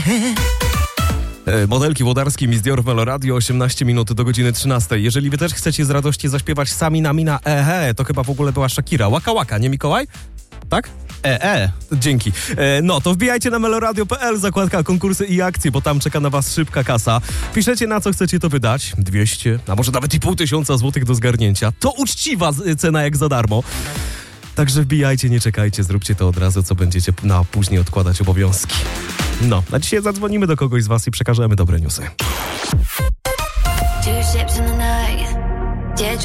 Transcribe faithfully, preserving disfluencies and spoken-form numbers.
Modelki Włodarski, Miss Dior w Meloradio, osiemnaście minut do godziny trzynastej. Jeżeli wy też chcecie z radości zaśpiewać sami na mina ehe, to chyba w ogóle była Shakira. Łaka łaka, nie Mikołaj? Tak? E, e, dzięki. E, no, to wbijajcie na meloradio kropka pe el, zakładka konkursy i akcje, bo tam czeka na was szybka kasa. Piszecie, na co chcecie to wydać. dwieście, a może nawet i pół tysiąca złotych do zgarnięcia. To uczciwa cena jak za darmo. Także wbijajcie, nie czekajcie, zróbcie to od razu, co będziecie na później odkładać obowiązki. No, a dzisiaj zadzwonimy do kogoś z was i przekażemy dobre newsy. Two ships in the